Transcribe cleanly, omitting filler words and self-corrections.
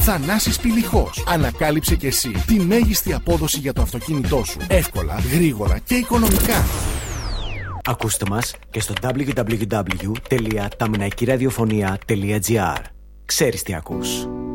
Θανάσης Πηλιχός. Ανακάλυψε και εσύ τη μέγιστη απόδοση για το αυτοκίνητό σου. Εύκολα, γρήγορα και οικονομικά. Ακούστε μας και στο www.tamnaikiradio.gr. Ξέρεις τι ακούς.